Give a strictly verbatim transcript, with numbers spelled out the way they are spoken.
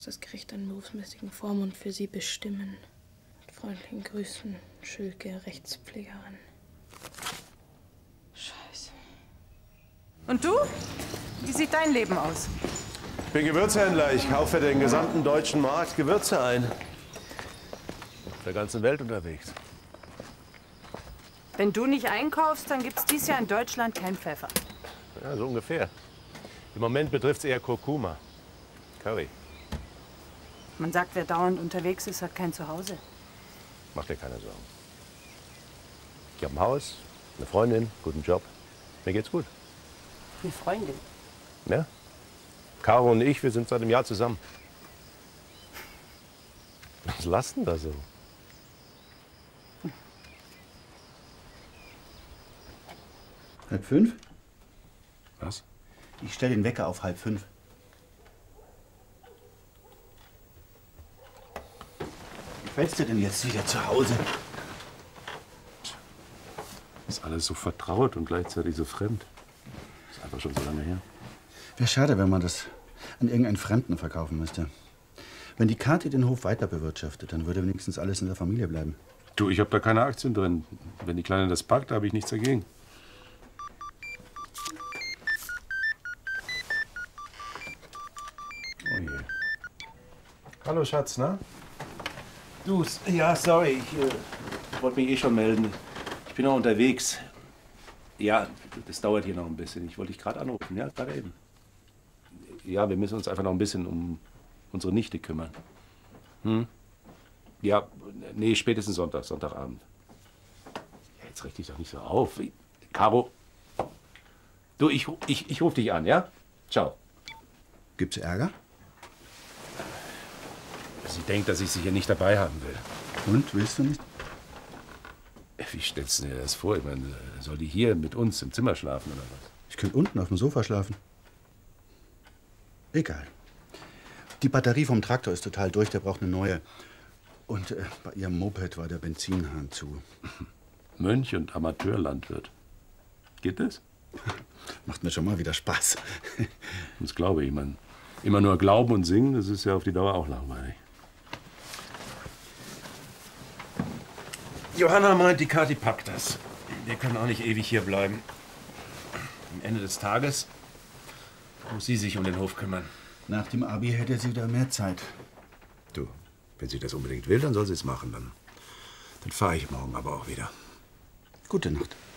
Das Gericht einen berufsmäßigen Vormund für Sie bestimmen. Mit freundlichen Grüßen, Schülke, Rechtspflegerin. Scheiße. Und du? Wie sieht dein Leben aus? Ich bin Gewürzhändler. Ich kaufe den gesamten deutschen Markt Gewürze ein. Auf der ganzen Welt unterwegs. Wenn du nicht einkaufst, dann gibt's dies Jahr in Deutschland kein Pfeffer. Ja, so ungefähr. Im Moment betrifft es eher Kurkuma. Curry. Man sagt, wer dauernd unterwegs ist, hat kein Zuhause. Mach dir keine Sorgen. Ich habe ein Haus, eine Freundin, guten Job. Mir geht's gut. Eine Freundin? Ja. Caro und ich, wir sind seit einem Jahr zusammen. Was lasst denn da so? Halb fünf? Was? Ich stelle den Wecker auf halb fünf. Wie fällst du denn jetzt wieder zu Hause? Ist alles so vertraut und gleichzeitig so fremd. Ist einfach schon so lange her. Wäre schade, wenn man das an irgendeinen Fremden verkaufen müsste. Wenn die Kathi den Hof weiter bewirtschaftet, dann würde wenigstens alles in der Familie bleiben. Du, ich habe da keine Aktien drin. Wenn die Kleine das packt, habe ich nichts dagegen. Oh je. Hallo Schatz, na? Du, ja, sorry, ich äh, wollte mich eh schon melden. Ich bin noch unterwegs. Ja, das dauert hier noch ein bisschen. Ich wollte dich gerade anrufen, ja, gerade eben. Ja, wir müssen uns einfach noch ein bisschen um unsere Nichte kümmern. Hm? Ja, nee, spätestens Sonntag, Sonntagabend. Ja, jetzt richte dich doch nicht so auf. Caro, du, ich, ich, ich rufe dich an, ja? Ciao. Gibt's Ärger? Sie denkt, dass ich sie hier nicht dabei haben will. Und, willst du nicht? Wie stellst du dir das vor? Ich meine, soll die hier mit uns im Zimmer schlafen oder was? Ich könnte unten auf dem Sofa schlafen. Egal. Die Batterie vom Traktor ist total durch, der braucht eine neue. Und äh, bei ihrem Moped war der Benzinhahn zu. Mönch und Amateurlandwirt. Geht das? Macht mir schon mal wieder Spaß. Das glaube ich, man. Immer nur glauben und singen, das ist ja auf die Dauer auch langweilig. Johanna meint, die Kathi packt das. Wir können auch nicht ewig hier bleiben. Am Ende des Tages muss sie sich um den Hof kümmern. Nach dem Abi hätte sie da mehr Zeit. Du, wenn sie das unbedingt will, dann soll sie es machen. Dann, dann fahre ich morgen aber auch wieder. Gute Nacht.